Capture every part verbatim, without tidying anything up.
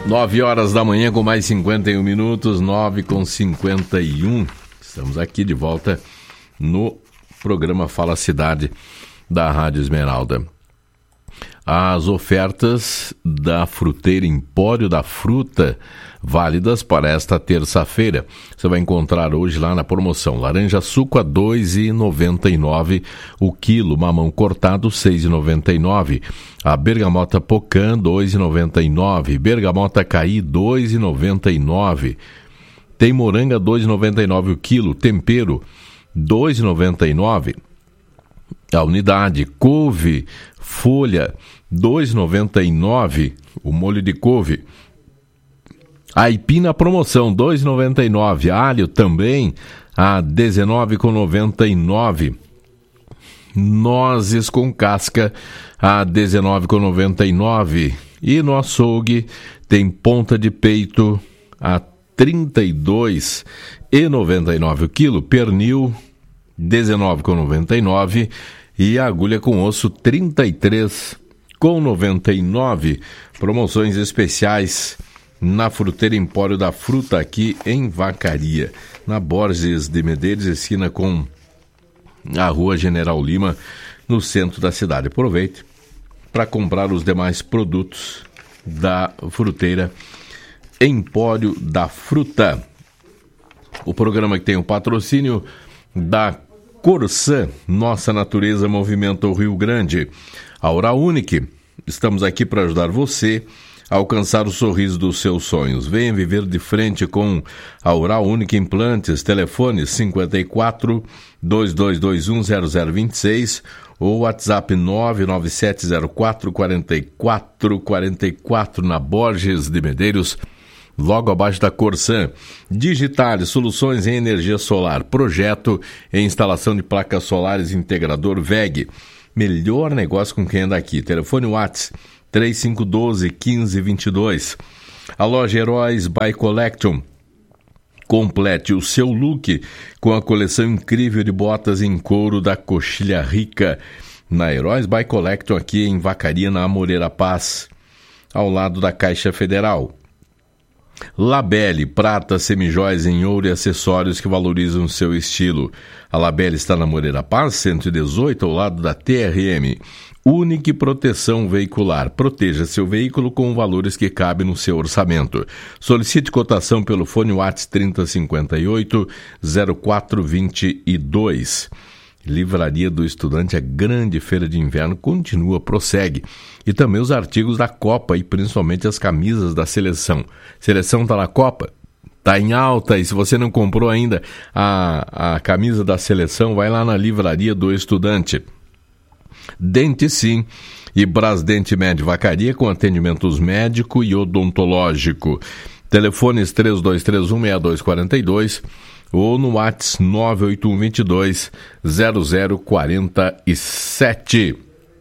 Nove horas da manhã com mais cinquenta e um minutos, nove com cinquenta e um. Estamos aqui de volta no programa Fala Cidade da Rádio Esmeralda. As ofertas da Fruteira Empório da Fruta, válidas para esta terça-feira. Você vai encontrar hoje lá na promoção: laranja suco a dois reais e noventa e nove centavos o quilo, mamão cortado seis reais e noventa e nove centavos, a bergamota pocã dois reais e noventa e nove centavos, bergamota caí dois reais e noventa e nove centavos, tem moranga dois reais e noventa e nove centavos o quilo, tempero dois reais e noventa e nove centavos a unidade, couve folha dois reais e noventa e nove centavos o molho de couve, aipim na promoção dois reais e noventa e nove centavos, alho também a dezenove reais e noventa e nove centavos, nozes com casca a dezenove reais e noventa e nove centavos e no açougue tem ponta de peito a trinta e dois reais e noventa e nove centavos o quilo, pernil dezenove reais e noventa e nove centavos e agulha com osso trinta e três reais e noventa e nove centavos. Promoções especiais na Fruteira Empório da Fruta, aqui em Vacaria, na Borges de Medeiros, esquina com a Rua General Lima, no centro da cidade. Aproveite para comprar os demais produtos da Fruteira Empório da Fruta. O programa que tem o patrocínio da Corsã, Nossa Natureza Movimenta o Rio Grande. A Oral Unique, estamos aqui para ajudar você a alcançar o sorriso dos seus sonhos. Venha viver de frente com a Oral Unique Implantes. Telefone cinquenta e quatro, dois dois dois um, zero zero dois seis ou WhatsApp nove nove sete zero quatro, quatro quatro quatro quatro, na Borges de Medeiros, logo abaixo da Corsã. Digitale, soluções em energia solar, projeto e instalação de placas solares integrador V E G. Melhor negócio com quem anda aqui. Telefone WhatsApp três cinco um dois, um cinco dois dois. A loja Heróis by Collection. Complete o seu look com a coleção incrível de botas em couro da Coxilha Rica. Na Heróis by Collection, aqui em Vacaria, na Amoreira Paz, ao lado da Caixa Federal. Labelle, prata, semijóias em ouro e acessórios que valorizam seu estilo. A Labelle está na Moreira Paz, cento e dezoito, ao lado da T R M. Unique Proteção Veicular. Proteja seu veículo com valores que cabem no seu orçamento. Solicite cotação pelo fone WhatsApp trinta cinquenta e oito, zero quatro vinte e dois. Livraria do Estudante, a grande feira de inverno continua, prossegue. E também os artigos da Copa e principalmente as camisas da seleção. Seleção está na Copa? Está em alta, e se você não comprou ainda a, a camisa da seleção, vai lá na Livraria do Estudante. Dente Sim e Brasdente Med Vacaria, com atendimentos médico e odontológico. Telefones três dois três um, seis dois quatro dois ou no WhatsApp nove oito um, dois dois, zero zero quatro sete.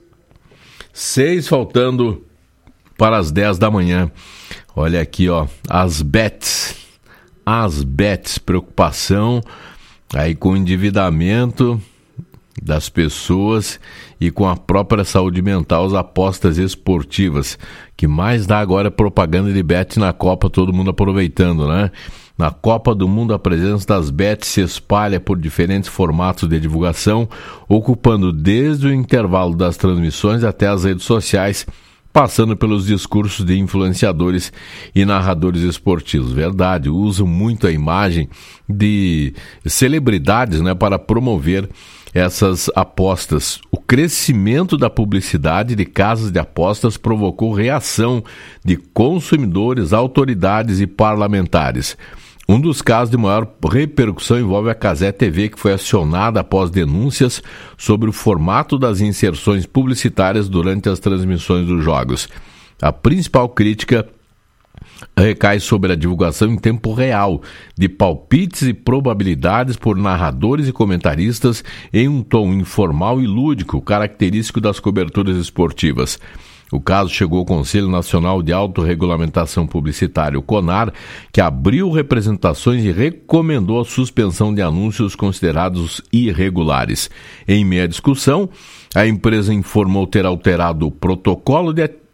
Seis faltando para as dez da manhã. Olha aqui, ó, as bets, as bets, preocupação aí com o endividamento das pessoas e com a própria saúde mental, as apostas esportivas. Que mais dá agora é propaganda de bet na Copa, todo mundo aproveitando, né? Na Copa do Mundo, a presença das bets se espalha por diferentes formatos de divulgação, ocupando desde o intervalo das transmissões até as redes sociais, passando pelos discursos de influenciadores e narradores esportivos. Verdade, usam muito a imagem de celebridades, né, para promover essas apostas. O crescimento da publicidade de casas de apostas provocou reação de consumidores, autoridades e parlamentares. Um dos casos de maior repercussão envolve a Cazé T V, que foi acionada após denúncias sobre o formato das inserções publicitárias durante as transmissões dos jogos. A principal crítica recai sobre a divulgação em tempo real de palpites e probabilidades por narradores e comentaristas em um tom informal e lúdico, característico das coberturas esportivas. O caso chegou ao Conselho Nacional de Autorregulamentação Publicitária, o CONAR, que abriu representações e recomendou a suspensão de anúncios considerados irregulares. Em meia discussão, a empresa informou ter alterado o protocolo de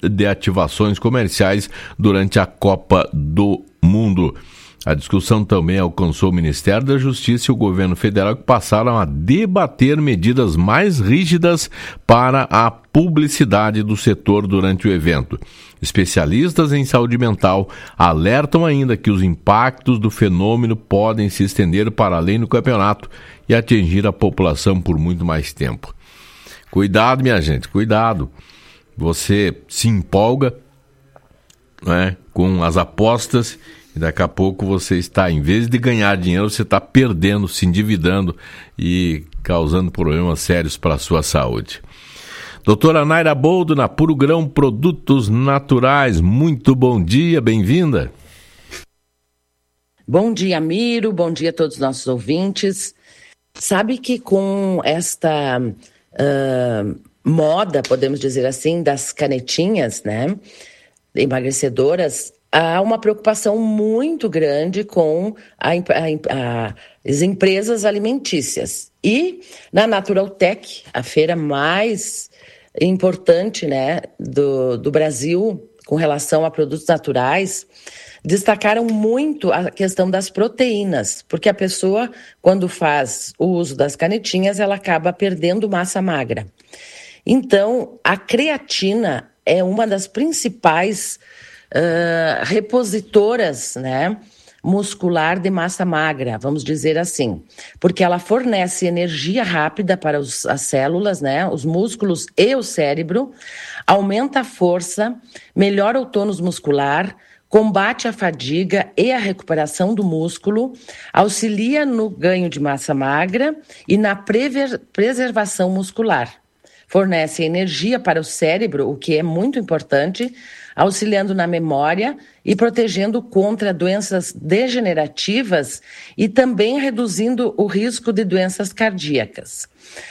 de ativações comerciais durante a Copa do Mundo. A discussão também alcançou o Ministério da Justiça e o governo federal, que passaram a debater medidas mais rígidas para a publicidade do setor durante o evento. Especialistas em saúde mental alertam ainda que os impactos do fenômeno podem se estender para além do campeonato e atingir a população por muito mais tempo. Cuidado, minha gente, cuidado. Você se empolga, né, com as apostas e daqui a pouco você está, em vez de ganhar dinheiro, você está perdendo, se endividando e causando problemas sérios para a sua saúde. Doutora Naira Boldo, na Puro Grão Produtos Naturais, muito bom dia, bem-vinda. Bom dia, Miro, bom dia a todos os nossos ouvintes. Sabe que com esta uh, moda, podemos dizer assim, das canetinhas, né, emagrecedoras, há uma preocupação muito grande com a, a, a, as empresas alimentícias. E na Naturaltech, a feira mais importante, né, do, do Brasil com relação a produtos naturais, destacaram muito a questão das proteínas, porque a pessoa, quando faz o uso das canetinhas, ela acaba perdendo massa magra. Então, a creatina é uma das principais Uh, repositoras, né, muscular de massa magra, vamos dizer assim, porque ela fornece energia rápida para os, as células, né, os músculos e o cérebro, aumenta a força, melhora o tônus muscular, combate a fadiga e a recuperação do músculo, auxilia no ganho de massa magra e na prever- preservação muscular. Fornece energia para o cérebro, o que é muito importante, auxiliando na memória e protegendo contra doenças degenerativas e também reduzindo o risco de doenças cardíacas.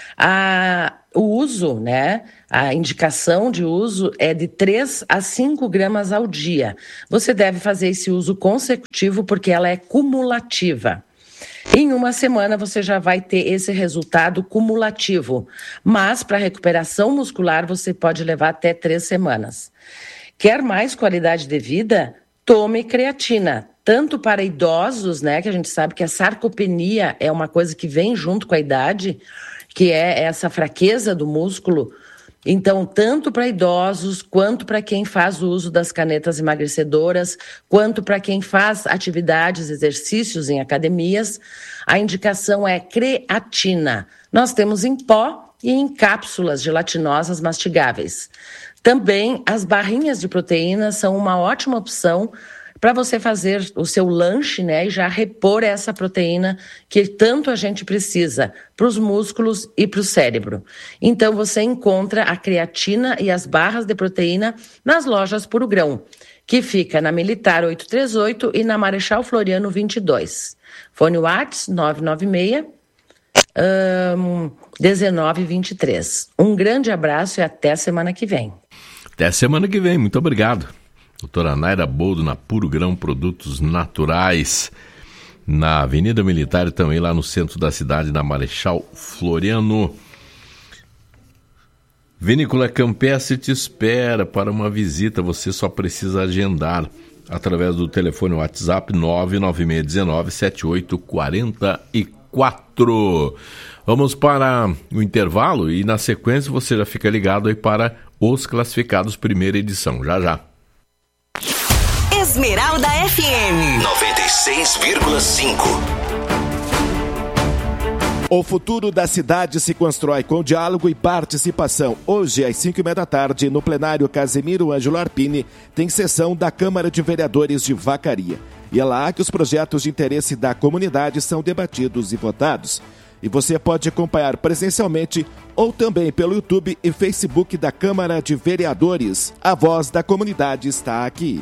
A, o uso, né, a indicação de uso é de três a cinco gramas ao dia. Você deve fazer esse uso consecutivo porque ela é cumulativa. Em uma semana você já vai ter esse resultado cumulativo, mas para recuperação muscular você pode levar até três semanas. Quer mais qualidade de vida? Tome creatina, tanto para idosos, né, que a gente sabe que a sarcopenia é uma coisa que vem junto com a idade, que é essa fraqueza do músculo. Então, tanto para idosos, quanto para quem faz o uso das canetas emagrecedoras, quanto para quem faz atividades, exercícios em academias, a indicação é creatina. Nós temos em pó e em cápsulas gelatinosas mastigáveis. Também as barrinhas de proteína são uma ótima opção para você fazer o seu lanche, né, e já repor essa proteína que tanto a gente precisa para os músculos e para o cérebro. Então você encontra a creatina e as barras de proteína nas lojas Puro Grão, que fica na Militar oitocentos e trinta e oito e na Marechal Floriano vinte e dois. Fone WhatsApp nove nove seis, um, dezenove vinte e três. Um grande abraço e até semana que vem. Até semana que vem, muito obrigado. Doutora Naira Boldo, na Puro Grão Produtos Naturais, na Avenida Militar e também lá no centro da cidade, na Marechal Floriano. Vinícola Campestre te espera para uma visita, você só precisa agendar através do telefone WhatsApp nove nove seis um nove sete oito quatro quatro. Vamos para o intervalo e na sequência você já fica ligado aí para os classificados primeira edição, já já. Esmeralda F M noventa e seis vírgula cinco. O futuro da cidade se constrói com diálogo e participação. Hoje, às cinco e meia da tarde, no plenário Casemiro Ângelo Arpini, tem sessão da Câmara de Vereadores de Vacaria. E é lá que os projetos de interesse da comunidade são debatidos e votados. E você pode acompanhar presencialmente ou também pelo YouTube e Facebook da Câmara de Vereadores. A voz da comunidade está aqui.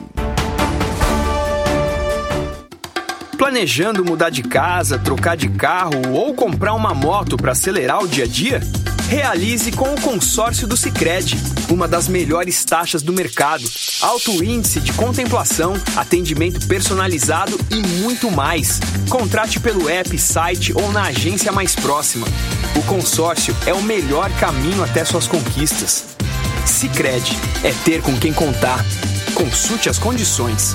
Planejando mudar de casa, trocar de carro ou comprar uma moto para acelerar o dia a dia? Realize com o consórcio do Sicredi, uma das melhores taxas do mercado, alto índice de contemplação, atendimento personalizado e muito mais. Contrate pelo app, site ou na agência mais próxima. O consórcio é o melhor caminho até suas conquistas. Sicredi, é ter com quem contar. Consulte as condições.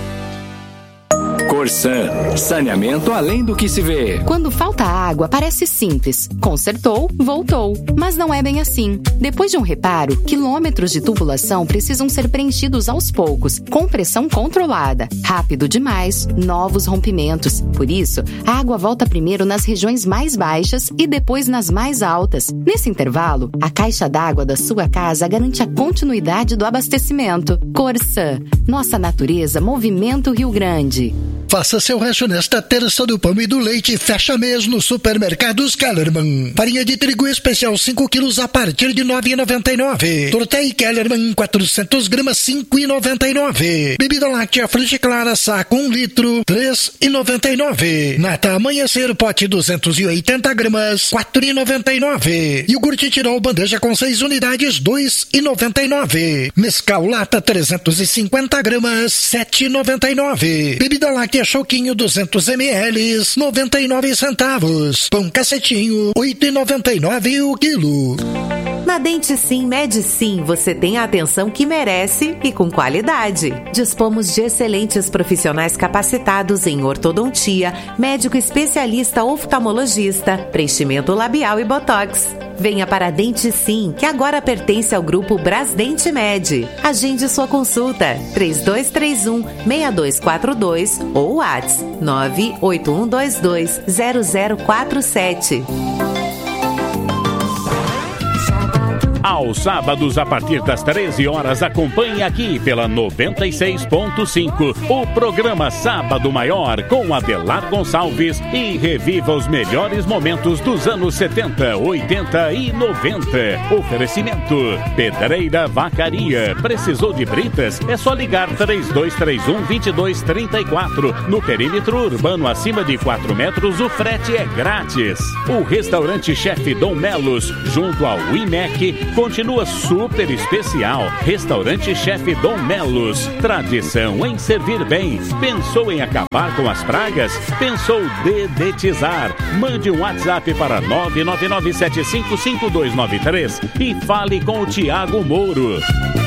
Corsan, saneamento além do que se vê. Quando falta água, parece simples. Consertou, voltou. Mas não é bem assim. Depois de um reparo, quilômetros de tubulação precisam ser preenchidos aos poucos, com pressão controlada. Rápido demais, novos rompimentos. Por isso, a água volta primeiro nas regiões mais baixas e depois nas mais altas. Nesse intervalo, a caixa d'água da sua casa garante a continuidade do abastecimento. Corsan, nossa natureza, movimento Rio Grande. Faça seu rancho nesta terça do pão e do leite. Fecha mês no Supermercados Kellerman. Farinha de trigo especial cinco quilos a partir de nove reais e noventa e nove centavos. Tortei Kellerman quatrocentas gramas cinco reais e noventa e nove centavos. Bebida láctea Frute Clara saco um litro três reais e noventa e nove centavos. Nata Amanhecer pote duzentas e oitenta gramas quatro reais e noventa e nove centavos. Iogurte Tirol bandeja com seis unidades dois reais e noventa e nove centavos. Mescal lata trezentas e cinquenta gramas sete reais e noventa e nove centavos. Bebida láctea Choquinho duzentos mililitros, noventa e nove centavos. Pão Cacetinho, oito reais e noventa e nove centavos o quilo. Na Dente Sim, Med Sim, você tem a atenção que merece e com qualidade. Dispomos de excelentes profissionais capacitados em ortodontia, médico especialista oftalmologista, preenchimento labial e botox. Venha para a Dente Sim, que agora pertence ao grupo Brasdente Med. Agende sua consulta, três dois três um, seis dois quatro dois ou WhatsApp nove oito um dois dois zero zero quatro sete. Aos sábados, a partir das treze horas, acompanhe aqui pela noventa e seis ponto cinco o programa Sábado Maior com Adelar Gonçalves e reviva os melhores momentos dos anos setenta, oitenta e noventa. Oferecimento Pedreira Vacaria. Precisou de britas? É só ligar três dois três um, dois dois três quatro. No perímetro urbano acima de quatro metros, o frete é grátis. O restaurante Chefe Dom Melos, junto ao I M E C, continua super especial. Restaurante Chefe Dom Melos. Tradição em servir bem. Pensou em acabar com as pragas? Pensou dedetizar? Mande um WhatsApp para nove nove nove sete cinco cinco dois nove três e fale com o Tiago Mouro.